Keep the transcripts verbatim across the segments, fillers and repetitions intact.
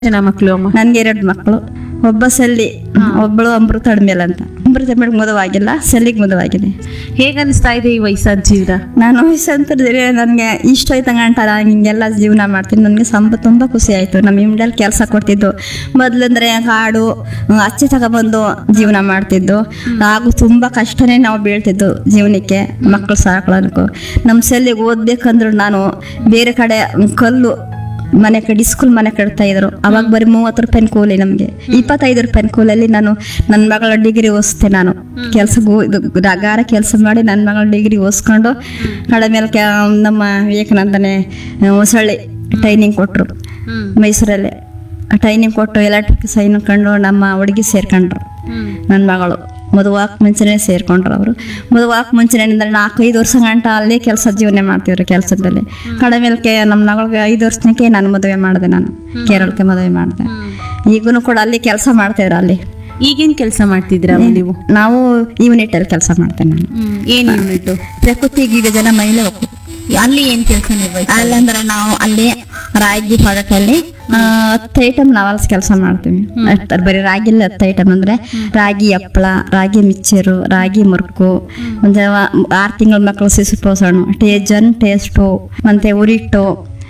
ಜನ ಮಕ್ಕಳು ಅಮ್ಮ? ನನ್ಗೆ ಎರಡು ಮಕ್ಕಳು. ಒಬ್ಬ ಸೆಲ್ಲಿ, ಒಬ್ಬಳು ಅಮೃತ ಅಡ್ಮೇಲ್ ಅಂತ. ಅಮೃತ ಮೇಡಮ್ ಮದುವಾಗಿಲ್ಲ, ಸೆಲ್ಲಿಗೆ ಮದುವಾಗಿದೆ. ಹೇಗ ಅನಿಸ್ತಾ ಇದೆ ಈ ವಯಸ್ಸಾದ ಜೀವನ? ನಾನು ವಯಸ್ಸಂತಂದ್ರೆ ನನಗೆ ಇಷ್ಟ ಆಯ್ತಂಗ ಅಂಟಲ್ಲ, ಹಿಂಗೆಲ್ಲ ಜೀವನ ಮಾಡ್ತೀನಿ. ನನಗೆ ಸಂಬ ತುಂಬ ಖುಷಿ ಆಯಿತು. ನಮ್ಮ ಇಮ್ಡಲ್ಲಿ ಕೆಲಸ ಕೊಡ್ತಿದ್ದು. ಮೊದಲಂದ್ರೆ ಕಾಡು ಹಚ್ಚಿ ತಗೊಬಂದು ಜೀವನ ಮಾಡ್ತಿದ್ದು. ಹಾಗೂ ತುಂಬ ಕಷ್ಟನೇ ನಾವು ಬೀಳ್ತಿದ್ದು ಜೀವನಕ್ಕೆ, ಮಕ್ಕಳು ಸಾಕೊಳ್ಳೋದಕ್ಕೂ. ನಮ್ಮ ಸೆಲ್ಲಿಗೆ ಓದ್ಬೇಕಂದ್ರು ನಾನು ಬೇರೆ ಕಡೆ ಕಲ್ಲು ಮನೆ ಕಡೆ ಸ್ಕೂಲ್ ಮನೆ ಕಟ್ತಾ ಇದ್ರು. ಅವಾಗ ಬರೀ ಮೂವತ್ತು ರೂಪಾಯಿ ಕೂಲಿ, ನಮಗೆ ಇಪ್ಪತ್ತೈದು ರೂಪಾಯಿ ಕೂಲಲ್ಲಿ ನಾನು ನನ್ನ ಮಗಳ ಡಿಗ್ರಿ ಓದಿಸ್ತೆ. ನಾನು ಕೆಲಸ ಗಾರ ಕೆಲಸ ಮಾಡಿ ನನ್ನ ಮಗಳ ಡಿಗ್ರಿ ಓದಿಸ್ಕೊಂಡು ಕಡೆ ಮೇಲೆ ಕೆ ನಮ್ಮ ವಿವೇಕಾನಂದನೇ ಹೊಸಳ್ಳಿ ಟ್ರೈನಿಂಗ್ ಕೊಟ್ಟರು ಮೈಸೂರಲ್ಲೇ. ಟ್ರೈನಿಂಗ್ ಕೊಟ್ಟು ಎಲೆಕ್ಟ್ರಿಕ್ ಸೈನ್ ಕಂಡು ನಮ್ಮ ಹುಡುಗಿ ಸೇರ್ಕೊಂಡ್ರು. ನನ್ನ ಮಗಳು ಮದುವಾಕ್ ಮುಂಚೆನೇ ಸೇರ್ಕೊಂಡ್ರು. ಅವರು ಮದುವಾಕ್ ಮುಂಚೆನೇ ಅಂದ್ರೆ ನಾಲ್ಕೈದು ವರ್ಷ ಗಂಟ ಅಲ್ಲೇ ಕೆಲಸ ಜೀವನ ಮಾಡ್ತಿದ್ರು ಕೆಲಸದಲ್ಲಿ. ಕಡಿಮೆಲ್ಕೆ ನಮ್ಮ ಮಗಳಿಗೆ ಐದು ವರ್ಷಕ್ಕೆ ನಾನು ಮದುವೆ ಮಾಡಿದೆ. ನಾನು ಕೇರಳಕ್ಕೆ ಮದುವೆ ಮಾಡಿದೆ. ಈಗೂ ಕೂಡ ಅಲ್ಲಿ ಕೆಲಸ ಮಾಡ್ತಿದ್ರು. ಅಲ್ಲಿ ಈಗೇನ್ ಕೆಲಸ ಮಾಡ್ತಿದ್ರ ನೀವು? ನಾವು ಯೂನಿಟ್ ಅಲ್ಲಿ ಕೆಲಸ ಮಾಡ್ತೇನೆ ನಾನು. ಏನ್ ಯೂನಿಟ್? ಪ್ರಕೃತಿ ಗಿಡ ಜನ ಮಹಿಳೆ ಒಕ್ಕೂಟ. ಅಲ್ಲಿ ಏನ್ ಕೆಲಸ ನಿರ್ವಹಿಸ? ಅಲ್ಲಂದ್ರೆ ನಾವು ಅಲ್ಲಿ ರಾಗಿ ಪ್ರಾಡಕ್ಟಲ್ಲಿ ಹತ್ತು ಐಟಮ್ ನಾವು ಅಲ್ಲಿ ಕೆಲಸ ಮಾಡ್ತೀವಿ. ಬರೀ ರಾಗಿಲ್ಲ ಹತ್ತು ಐಟಮ್ ಅಂದ್ರೆ ರಾಗಿ ಹಪ್ಪಳ, ರಾಗಿ ಮಿಕ್ಚರು, ರಾಗಿ ಮುರುಕು, ಒಂದು ಆರು ತಿಂಗಳ ಮಕ್ಕಳು ಶಿಶು ಪೋಷಣೆ, ಟೇಜನ್ ಟೇಸ್ಟು, ಮತ್ತೆ ಉರಿಟ್ಟು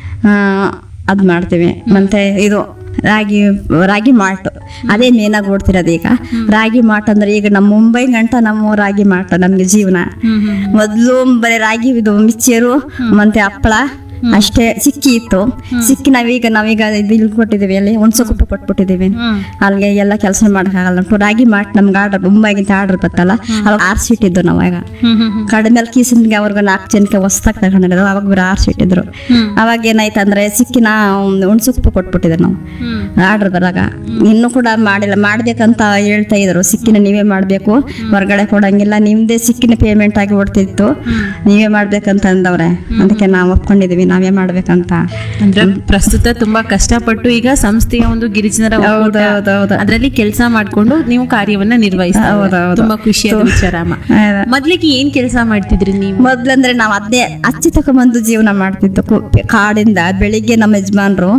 ಅದು ಮಾಡ್ತೀವಿ. ಮತ್ತೆ ಇದು ರಾಗಿ ರಾಗಿ ಮಾಲ್ಟ್, ಅದೇ ಮೇನಾಗಿ ಓಡ್ತಿರೋದು ಈಗ. ರಾಗಿ ಮಾಲ್ಟ್ ಅಂದ್ರೆ ಈಗ ನಮ್ಮ ಮುಂಬೈ ಗಂಟ ನಮ್ಮ ರಾಗಿ ಮಾಲ್ಟ್ ನಮ್ಗೆ ಜೀವನ. ಮೊದಲು ಬರೀ ರಾಗಿ ಇದು ಮಿಕ್ಚರು ಮತ್ತೆ ಹಪ್ಪಳ ಅಷ್ಟೇ ಸಿಕ್ಕಿ ಇತ್ತು. ಸಿಕ್ಕಿ ನಾವೀಗ ನಾವೀಗ ಇದು ಇಲ್ಲಿ ಕೊಟ್ಟಿದ್ದೀವಿ, ಅಲ್ಲಿ ಹುಣ್ಸೆಕೊಪ್ಪು ಕೊಟ್ಬಿಟ್ಟಿದ್ದೀವಿ. ಅಲ್ಲಿಗೆ ಎಲ್ಲ ಕೆಲಸ ಮಾಡೋಕ್ಕಾಗಲ್ಲ. ರಾಗಿ ಮಾಲ್ಟ್ ನಮ್ಗೆ ಆರ್ಡರ್ ಮುಂಬೈಗಿಂತ ಆರ್ಡರ್ ಬತ್ತಲ್ಲ, ಅವಾಗ ಆರು ಸೀಟ್ ಇದ್ದು ನಾವಾಗ. ಕಡಿಮೆ ಕೀಸಿನ್ಗೆ ಅವ್ರಿಗೆ ನಾಲ್ಕು ಜನಕ್ಕೆ ಹೊಸ್ದಾಗಿ ತಗೊಂಡಿರೋದು. ಅವಾಗ ಬರೀ ಆರು ಸೀಟ್ ಇದ್ರು. ಅವಾಗ ಏನಾಯ್ತು ಅಂದ್ರೆ ಸಿಕ್ಕಿನ ಹುಣ್ಸೆಕೊಪ್ಪು ಕೊಟ್ಬಿಟ್ಟಿದ್ದೆ ನಾವು ಆರ್ಡರ್ ಬರಾಗ. ಇನ್ನೂ ಕೂಡ ಮಾಡಿಲ್ಲ, ಮಾಡ್ಬೇಕಂತ ಹೇಳ್ತಾ ಇದ್ರು. ಸಿಕ್ಕಿನ ನೀವೇ ಮಾಡ್ಬೇಕು, ಹೊರಗಡೆ ಕೊಡಂಗಿಲ್ಲ, ನಿಮ್ದೇ ಸಿಕ್ಕಿನ ಪೇಮೆಂಟ್ ಆಗಿ ಓಡ್ತಿತ್ತು, ನೀವೇ ಮಾಡ್ಬೇಕಂತ ಅಂದವ್ರೆ. ಅದಕ್ಕೆ ನಾವು ಒಪ್ಕೊಂಡಿದೀವಿ ನಾವೇ ಮಾಡ್ಬೇಕಂತ. ಅಂದ್ರೆ ಪ್ರಸ್ತುತ ತುಂಬಾ ಕಷ್ಟಪಟ್ಟು ಈಗ ಸಂಸ್ಥೆಯ ಒಂದು ಗಿರಿಜನರ ಒಕ್ಕೂಟ, ಅದರಲ್ಲಿ ಕೆಲಸ ಮಾಡ್ಕೊಂಡು ನೀವು ಕಾರ್ಯವನ್ನ ನಿರ್ವಹಿಸ್ತಾ ತುಂಬಾ ಖುಷಿಯಾದ ವಿಚಾರ ಅಮ್ಮ. ಮೊದ್ಲಿಗೆ ಏನ್ ಕೆಲಸ ಮಾಡ್ತಿದ್ರಿ ನೀವು? ಮೊದ್ಲಂದ್ರೆ ನಾವು ಅದೇ ಹಚ್ಚಿ ತಕೊಂಡ್ಬಂದು ಜೀವನ ಮಾಡ್ತಿದ್ದು. ಕು- ಕಾಡಿಂದ ಬೆಳಿಗ್ಗೆ ನಮ್ಮ ಯಜಮಾನ್ರು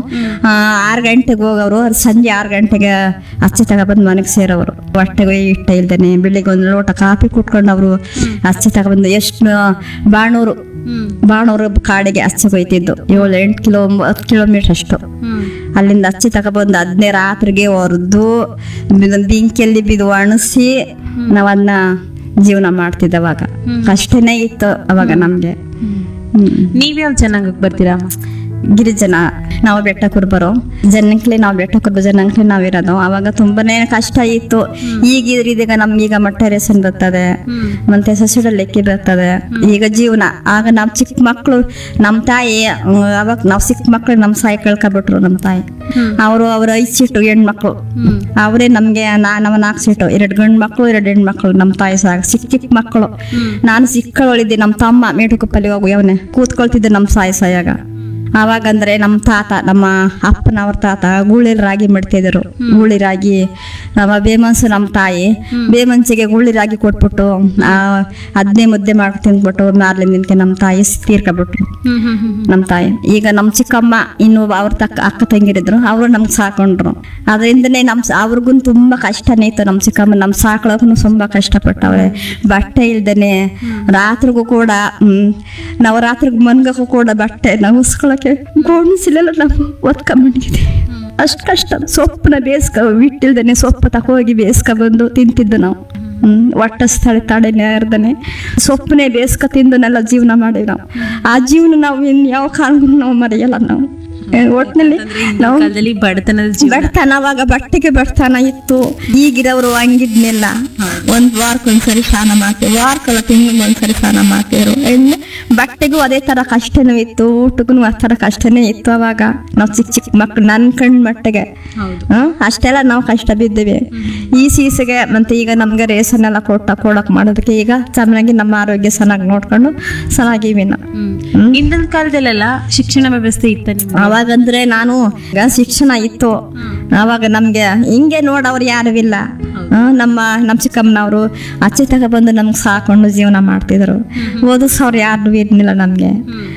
ಆರು ಗಂಟೆಗೆ ಹೋಗೋರು, ಸಂಜೆ ಆರು ಗಂಟೆಗೆ ಹಚ್ಚಿ ತಗೊಬಂದು ಮನೆಗೆ ಸೇರೋರು. ಹೊಟ್ಟೆಗೆ ಇಟ್ಟ ಇಲ್ದೇನೆ ಬೆಳಿಗ್ಗೆ ಒಂದು ಲೋಟ ಕಾಫಿ ಕುಟ್ಕೊಂಡು ಅವರು ಹಚ್ಚಿ ತಗೊಬಂದು ಎಷ್ಟು ಬಾಣೂರು ಬಾಣೂರು ಕಾಡಿಗೆ ಹಚ್ಚಿ ಹೋಯ್ತಿದ್ದು. ಏಳು ಎಂಟು ಕಿಲೋ ಹತ್ತು ಕಿಲೋಮೀಟರ್ ಅಷ್ಟು. ಅಲ್ಲಿಂದ ಹಚ್ಚಿ ತಗೊಬಂದು ಅದನ್ನೇ ರಾತ್ರಿಗೆ ಹೊರದು ಬೆಂಕಿಯಲ್ಲಿ ಬಿದ್ದು ಒಣಸಿ ನಾವ್ ಅದನ್ನ ಜೀವನ ಮಾಡ್ತಿದ್ದ. ಅವಾಗ ಕಷ್ಟನೇ ಇತ್ತು ಅವಾಗ ನಮ್ಗೆ. ಹ್ಮ್ ನೀವ್ಯಾವ ಜನಾಂಗಕ್ಕೆ ಬರ್ತೀರಾ ಅಮ್ಮ? ಗಿರಿಜನ ನಾವು ಬೆಟ್ಟ ಕುರ್ಬರು ಜನಕ್ಲೆ, ನಾವು ಬೆಟ್ಟ ಕುರ್ಬ ಜನಕ್ಲೆ ನಾವಿರೋದು. ಅವಾಗ ತುಂಬಾನೇ ಕಷ್ಟ ಇತ್ತು. ಈಗ ಇದೀಗ ನಮ್ಗೀಗ ಮೊಟ್ಟೆ ರೇಷನ್ ಬರ್ತದೆ, ಮತ್ತೆ ಸಸಿಡ ಲೆಕ್ಕಿ ಬರ್ತದೆ ಈಗ ಜೀವನ. ಆಗ ನಾವ್ ಚಿಕ್ಕ ಮಕ್ಳು, ನಮ್ ತಾಯಿ ಅವಾಗ ನಾವ್ ಚಿಕ್ಕ ಮಕ್ಳು ನಮ್ ಸಾಯಿ ಕಳ್ಕೊಬಿಟ್ರು. ನಮ್ ತಾಯಿ ಅವರು ಅವ್ರ ಐದು ಸೀಟು ಹೆಣ್ಮಕ್ಳು, ಅವರೇ ನಮ್ಗೆ ನಾ ನಮ್ಮ ನಾಲ್ಕು ಸೀಟು, ಎರಡು ಗಂಡು ಮಕ್ಳು ಎರಡು ಹೆಣ್ಣು ಮಕ್ಳು. ನಮ್ ತಾಯಿ ಸಾಗ ಚಿಕ್ಕ ಚಿಕ್ಕ ಮಕ್ಕಳು. ನಾನು ಚಿಕ್ಕಳಿದ್ದೆ. ನಮ್ಮ ತಮ್ಮ ಮೇಟುಕಪ್ಪಲ್ಲಿ ಹೋಗು ಅವನೇ ಕೂತ್ಕೊಳ್ತಿದ್ದೆ ನಮ್ ಸಾಯಿ ಸಾಯಾಗ. ಅವಾಗ ಅಂದ್ರೆ ನಮ್ಮ ತಾತ, ನಮ್ಮ ಅಪ್ಪನವ್ರ ತಾತ ಗೂಳಿ ರಾಗಿ ಮಾಡ್ತಿದ್ರು. ಗೂಳಿ ರಾಗಿ ನಮ್ಮ ಬೇಮನ್ಸು ನಮ್ಮ ತಾಯಿ ಬೇಮನ್ಸಿಗೆ ಗೂಳಿ ರಾಗಿ ಕೊಟ್ಬಿಟ್ಟು ಆ ಅದನ್ನೇ ಮುದ್ದೆ ಮಾಡಿ ತಿಂದ್ಬಿಟ್ಟು ಮಾರ್ಲಿಂದ ದಿನಕ್ಕೆ ನಮ್ಮ ತಾಯಿ ತೀರ್ಕೊಬಿಟ್ರು. ನಮ್ಮ ತಾಯಿ ಈಗ ನಮ್ಮ ಚಿಕ್ಕಮ್ಮ ಇನ್ನು ಅವ್ರ ತಕ್ಕ ಅಕ್ಕ ತಂಗಿರಿದ್ರು, ಅವರು ನಮ್ಗೆ ಸಾಕೊಂಡ್ರು. ಅದರಿಂದನೇ ನಮ್ ಅವ್ರಿಗೂ ತುಂಬಾ ಕಷ್ಟನೇ ಇತ್ತು. ನಮ್ಮ ಚಿಕ್ಕಮ್ಮ ನಮ್ ಸಾಕೊಳ್ಳೋಕು ತುಂಬಾ ಕಷ್ಟಪಟ್ಟವ್ರೆ. ಬಟ್ಟೆ ಇಲ್ದೇನೆ ರಾತ್ರಿಗೂ ಕೂಡ ಹ್ಮ್ ನವರಾತ್ರಿಗೂ ಮನ್ಗಕ್ಕೂ ಕೂಡ ಬಟ್ಟೆ ನಾವು ಉಸ್ಕೊಳಕ್ಕೆ ಗೋಣಿಸಿಲೆಲ್ಲ ನಾವು ಒತ್ಕೊಂಡ್ಬಿಟ್ಟಿದ್ದೆ. ಅಷ್ಟು ಕಷ್ಟ. ಸೊಪ್ಪನ್ನ ಬೇಯಿಸ್ಕ ಬಿಟ್ಟಿಲ್ದೇನೆ ಸೊಪ್ಪು ತಕೋಗಿ ಬೇಯಿಸ್ಕ ಬಂದು ತಿಂತಿದ್ದು ನಾವು. ಹ್ಮ್ ಒಟ್ಟ ಸ್ಥಳ ತಡೆನೇ ಇರ್ದೇನೆ ಸೊಪ್ಪನ್ನೇ ಬೇಯಿಸ್ಕ ತಿಂದನೆಲ್ಲ ಜೀವನ ಮಾಡಿವಿ ನಾವು. ಆ ಜೀವನ ನಾವು ಇನ್ ಯಾವ ಕಾರಣಕ್ಕೂ ನಾವು ಮರೆಯಲ್ಲ. ನಾವು ಒಟ್ಟಿನಲ್ಲಿ ನಾವು ಬಡತನದ ಬಡತನ, ಅವಾಗ ಬಟ್ಟೆಗೆ ಬಡತನ ಇತ್ತು. ಈಗಿರೋರು ಹಂಗಿದ್ನೆಲ್ಲ ಒಂದ್ ವಾರಕ್ಕೊಂದ್ಸರಿ ಸ್ನಾನ ಮಾಡ್ತೇವೆ, ವಾರಕ್ಕೆಲ್ಲ ತಿಂಗಳಿಗೆ ಒಂದ್ಸರಿ ಸ್ನಾನ ಮಾಡ್ತೇವ್ರು. ಇನ್ನು ಬಟ್ಟೆಗೂ ಅದೇ ತರ ಕಷ್ಟನೂ ಇತ್ತು, ಊಟಕ್ಕೂ ಆ ತರ ಕಷ್ಟನೇ ಇತ್ತು. ಅವಾಗ ನಾವು ಚಿಕ್ಕ ಚಿಕ್ಕ ಮಕ್ಳು ನನ್ ಕಣ್ ಮಟ್ಟಿಗೆ ಹ್ಮ್ ಅಷ್ಟೆಲ್ಲ ನಾವು ಕಷ್ಟ ಬಿದ್ದೇವೆ. ಈ ಸೀಸೆಗೆ ಮತ್ತೆ ಈಗ ನಮ್ಗೆ ರೇಷನ್ ಎಲ್ಲ ಕೊಟ್ಟ ಕೊಡಕ್ ಮಾಡೋದಕ್ಕೆ ಈಗ ಚೆನ್ನಾಗಿ ನಮ್ಮ ಆರೋಗ್ಯ ಚೆನ್ನಾಗಿ ನೋಡ್ಕೊಂಡು ಚೆನ್ನಾಗಿವಿ ನಾವು. ಹಿಂದಿನ ಕಾಲದಲ್ಲೆಲ್ಲ ಶಿಕ್ಷಣ ವ್ಯವಸ್ಥೆ ಇತ್ತ ನಿಮ್ಗೆ? ಅವಾಗಂದ್ರೆ ನಾನು ಈಗ ಶಿಕ್ಷಣ ಇತ್ತು. ಅವಾಗ ನಮ್ಗೆ ಹಿಂಗೆ ನೋಡವ್ರು ಯಾರು ಇಲ್ಲ. ನಮ್ಮ ನಮ್ಮ ಚಿಕ್ಕಮ್ಮನವರು ಅಚ್ಚೆ ತಗೊಬಂದು ನಮ್ಗೆ ಸಾಕೊಂಡು ಜೀವನ ಮಾಡ್ತಿದ್ರು. ಓದಿಸೋರು ಯಾರು ಇರ್ಲಿಲ್ಲ ನಮ್ಗೆ.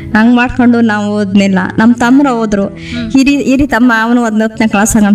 ಹಂಗ್ ಮಾಡ್ಕೊಂಡು ನಾವು ಓದ್ನಿಲ್ಲ. ನಮ್ಮ ತಮ್ಮರ ಹೋದ್ರು ಹಿರಿ ಹಿರಿ ತಮ್ಮ ಅವನು ಒಂದನೇ ಕ್ಲಾಸ್